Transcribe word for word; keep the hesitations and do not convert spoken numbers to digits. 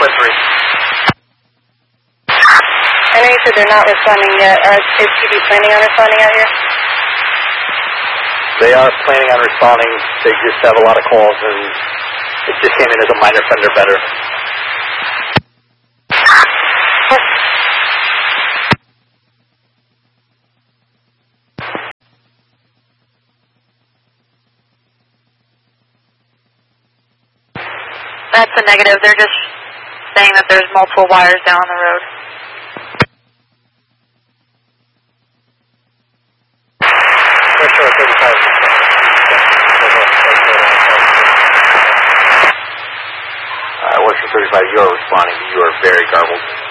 Quinn three. I know you said they're not responding yet. Uh, is T V planning on responding out here? They are planning on responding. They just have a lot of calls, and it just came in as a minor fender better. That's a negative. They're just saying that there's multiple wires down the road. Pressure at thirty-five. Uh, Western thirty-five, you are responding, but you are very garbled.